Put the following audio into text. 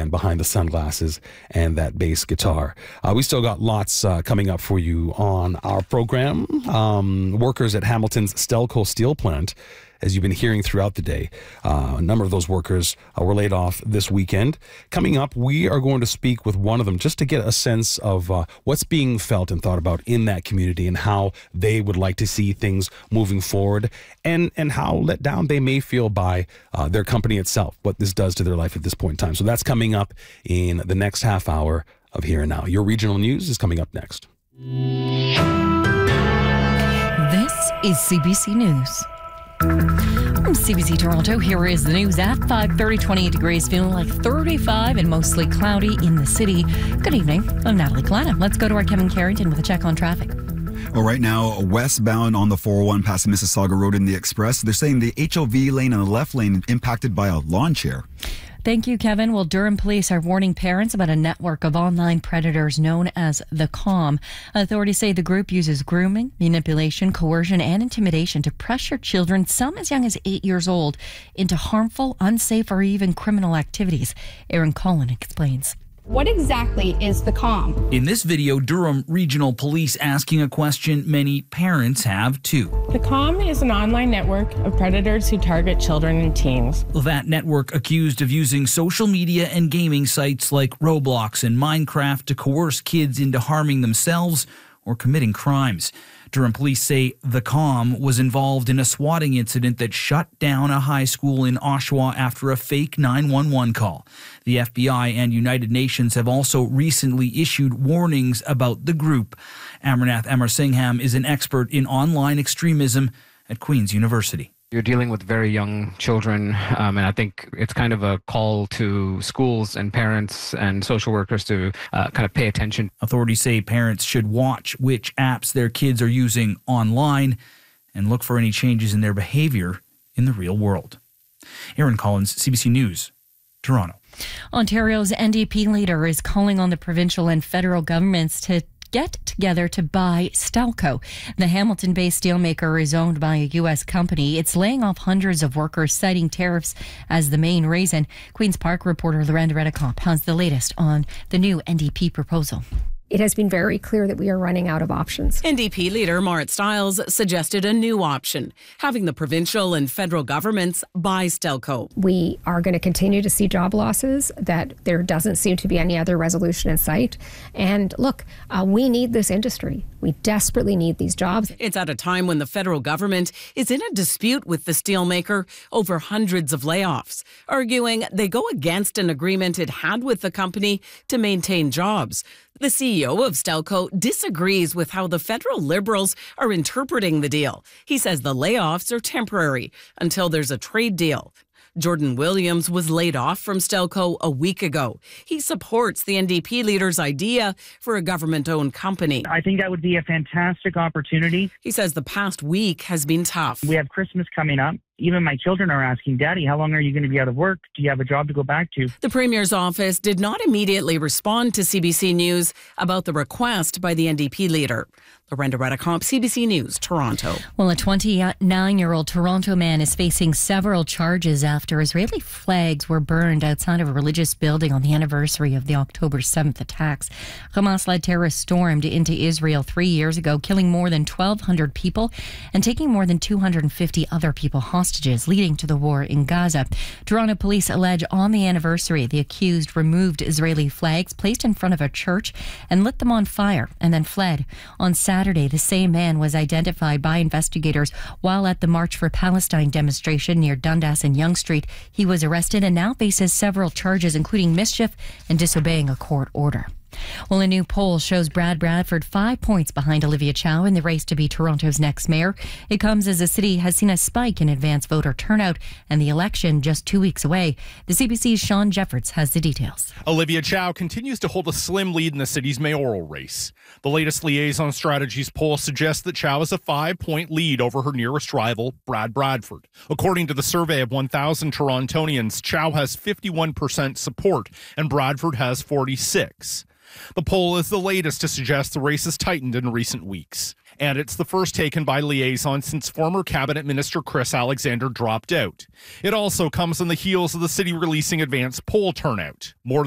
man behind the sunglasses and that bass guitar. We still got lots coming up for you on our program. Workers at Hamilton's Stelco steel plant, as you've been hearing throughout the day, a number of those workers were laid off this weekend. Coming up, we are going to speak with one of them just to get a sense of what's being felt and thought about in that community and how they would like to see things moving forward and how let down they may feel by their company itself, what this does to their life at this point in time. So that's coming up in the next half hour of Here and Now. Your regional news is coming up next. This is CBC News. From CBC Toronto, here is the news at 5:30, 28 degrees, feeling like 35 and mostly cloudy in the city. Good evening. I'm Natalie Kalana. Let's go to our Kevin Carrington with a check on traffic. Well, right now, westbound on the 401 past Mississauga Road in the Express, they're saying the HOV lane and the left lane impacted by a lawn chair. Thank you, Kevin. Well, Durham police are warning parents about a network of online predators known as the COM. Authorities say the group uses grooming, manipulation, coercion, and intimidation to pressure children, some as young as 8 years old, into harmful, unsafe, or even criminal activities. Aaron Collin explains. What exactly is the COM? In this video, Durham Regional Police asking a question many parents have too. The COM is an online network of predators who target children and teens. That network accused of using social media and gaming sites like Roblox and Minecraft to coerce kids into harming themselves or committing crimes. Durham police say the COM was involved in a swatting incident that shut down a high school in Oshawa after a fake 911 call. The FBI and United Nations have also recently issued warnings about the group. Amarnath Amarsingham is an expert in online extremism at Queen's University. You're dealing with very young children, and I think it's kind of a call to schools and parents and social workers to kind of pay attention. Authorities say parents should watch which apps their kids are using online and look for any changes in their behavior in the real world. Aaron Collins, CBC News, Toronto. Ontario's NDP leader is calling on the provincial and federal governments to get together to buy Stelco. The Hamilton-based steelmaker is owned by a U.S. company. It's laying off hundreds of workers, citing tariffs as the main reason. Queen's Park reporter Lorenda Redicomp has the latest on the new NDP proposal. It has been very clear that we are running out of options. NDP leader Marit Stiles suggested a new option, having the provincial and federal governments buy Stelco. We are going to continue to see job losses, that there doesn't seem to be any other resolution in sight. And look, we need this industry. We desperately need these jobs. It's at a time when the federal government is in a dispute with the steelmaker over hundreds of layoffs, arguing they go against an agreement it had with the company to maintain jobs. The CEO of Stelco disagrees with how the federal Liberals are interpreting the deal. He says the layoffs are temporary until there's a trade deal. Jordan Williams was laid off from Stelco a week ago. He supports the NDP leader's idea for a government-owned company. I think that would be a fantastic opportunity. He says the past week has been tough. We have Christmas coming up. Even my children are asking, Daddy, how long are you going to be out of work? Do you have a job to go back to? The Premier's office did not immediately respond to CBC News about the request by the NDP leader. Lorenda Redicomp, CBC News, Toronto. Well, a 29-year-old Toronto man is facing several charges after Israeli flags were burned outside of a religious building on the anniversary of the October 7th attacks. Hamas-led terrorists stormed into Israel 3 years ago, killing more than 1,200 people and taking more than 250 other people hostages, leading to the war in Gaza. Toronto police allege on the anniversary the accused removed Israeli flags placed in front of a church and lit them on fire and then fled. On Saturday, the same man was identified by investigators while at the March for Palestine demonstration near Dundas and Yonge Street. He was arrested and now faces several charges, including mischief and disobeying a court order. Well, a new poll shows Brad Bradford 5 points behind Olivia Chow in the race to be Toronto's next mayor. It comes as the city has seen a spike in advance voter turnout and the election just 2 weeks away. The CBC's Sean Jeffords has the details. Olivia Chow continues to hold a slim lead in the city's mayoral race. The latest Liaison Strategies poll suggests that Chow has a 5-point lead over her nearest rival, Brad Bradford. According to the survey of 1,000 Torontonians, Chow has 51% support and Bradford has 46%. The poll is the latest to suggest the race has tightened in recent weeks. And it's the first taken by Liaison since former Cabinet Minister Chris Alexander dropped out. It also comes on the heels of the city releasing advanced poll turnout. More